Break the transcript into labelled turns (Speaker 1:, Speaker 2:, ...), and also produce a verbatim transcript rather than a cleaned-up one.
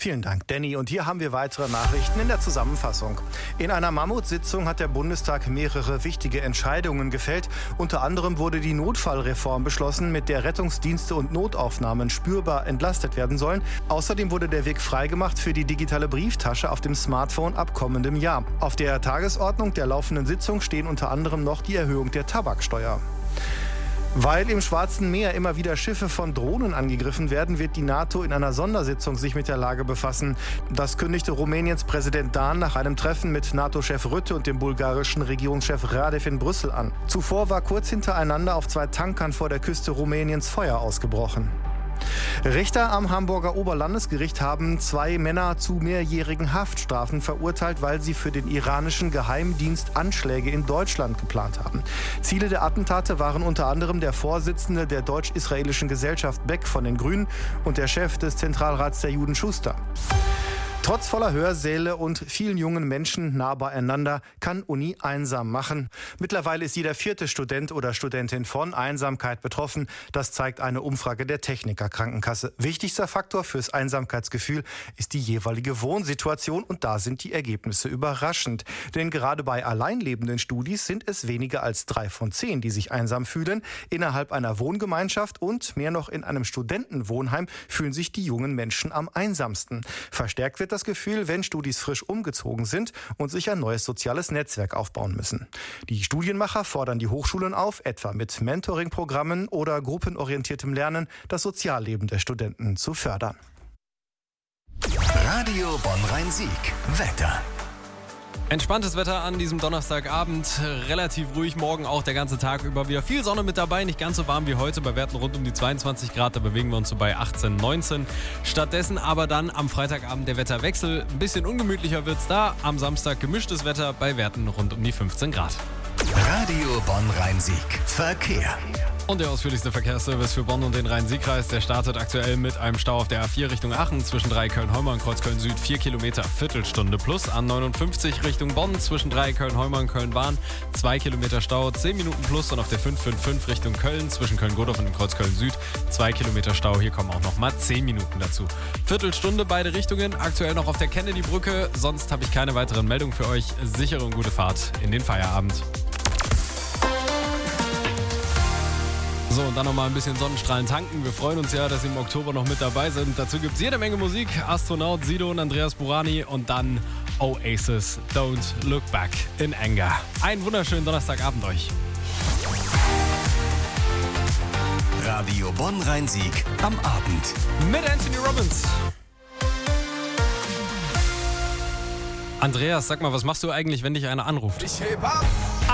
Speaker 1: Vielen Dank, Danny. Und hier haben wir weitere Nachrichten in der Zusammenfassung. In einer Mammutsitzung hat der Bundestag mehrere wichtige Entscheidungen gefällt. Unter anderem wurde die Notfallreform beschlossen, mit der Rettungsdienste und Notaufnahmen spürbar entlastet werden sollen. Außerdem wurde der Weg freigemacht für die digitale Brieftasche auf dem Smartphone ab kommendem Jahr. Auf der Tagesordnung der laufenden Sitzung stehen unter anderem noch die Erhöhung der Tabaksteuer. Weil im Schwarzen Meer immer wieder Schiffe von Drohnen angegriffen werden, wird die NATO in einer Sondersitzung sich mit der Lage befassen. Das kündigte Rumäniens Präsident Dan nach einem Treffen mit NATO-Chef Rutte und dem bulgarischen Regierungschef Radev in Brüssel an. Zuvor war kurz hintereinander auf zwei Tankern vor der Küste Rumäniens Feuer ausgebrochen. Richter am Hamburger Oberlandesgericht haben zwei Männer zu mehrjährigen Haftstrafen verurteilt, weil sie für den iranischen Geheimdienst Anschläge in Deutschland geplant haben. Ziele der Attentate waren unter anderem der Vorsitzende der deutsch-israelischen Gesellschaft Beck von den Grünen und der Chef des Zentralrats der Juden Schuster. Trotz voller Hörsäle und vielen jungen Menschen nah beieinander kann Uni einsam machen. Mittlerweile ist jeder vierte Student oder Studentin von Einsamkeit betroffen. Das zeigt eine Umfrage der Techniker Krankenkasse. Wichtigster Faktor fürs Einsamkeitsgefühl ist die jeweilige Wohnsituation und da sind die Ergebnisse überraschend. Denn gerade bei alleinlebenden Studis sind es weniger als drei von zehn, die sich einsam fühlen. Innerhalb einer Wohngemeinschaft und mehr noch in einem Studentenwohnheim fühlen sich die jungen Menschen am einsamsten. Verstärkt wird das Gefühl, wenn Studis frisch umgezogen sind und sich ein neues soziales Netzwerk aufbauen müssen. Die Studienmacher fordern die Hochschulen auf, etwa mit Mentoring-Programmen oder gruppenorientiertem Lernen das Sozialleben der Studenten zu fördern.
Speaker 2: Radio Bonn-Rhein-Sieg. Wetter.
Speaker 3: Entspanntes Wetter an diesem Donnerstagabend, relativ ruhig, morgen auch der ganze Tag über wieder viel Sonne mit dabei, nicht ganz so warm wie heute, bei Werten rund um die zweiundzwanzig Grad, da bewegen wir uns so bei achtzehn, neunzehn. Stattdessen aber dann am Freitagabend der Wetterwechsel, ein bisschen ungemütlicher wird's da, am Samstag gemischtes Wetter bei Werten rund um die fünfzehn Grad.
Speaker 2: Radio Bonn-Rhein-Sieg. Verkehr.
Speaker 3: Und der ausführlichste Verkehrsservice für Bonn und den Rhein-Sieg-Kreis, der startet aktuell mit einem Stau auf der A vier Richtung Aachen zwischen Dreiecköln-Heumern und Kreuzköln-Süd, vier Kilometer, Viertelstunde plus. A neunundfünfzig Richtung Bonn zwischen Dreiecköln-Heumern und Köln-Bahn, zwei Kilometer Stau, zehn Minuten plus. Und auf der fünf fünf fünf Richtung Köln zwischen Köln-Godorf und dem Kreuzköln-Süd, zwei Kilometer Stau. Hier kommen auch noch mal zehn Minuten dazu. Viertelstunde beide Richtungen, aktuell noch auf der Kennedy-Brücke. Sonst habe ich keine weiteren Meldungen für euch. Sichere und gute Fahrt in den Feierabend. So, und dann nochmal ein bisschen Sonnenstrahlen tanken. Wir freuen uns ja, dass Sie im Oktober noch mit dabei sind. Dazu gibt es jede Menge Musik. Astronaut, Sido und Andreas Burani und dann Oasis, Don't Look Back in Anger. Einen wunderschönen Donnerstagabend euch.
Speaker 2: Radio Bonn-Rhein-Sieg am Abend.
Speaker 3: Mit Anthony Robbins. Andreas, sag mal, was machst du eigentlich, wenn dich einer anruft?
Speaker 4: Ich heb ab.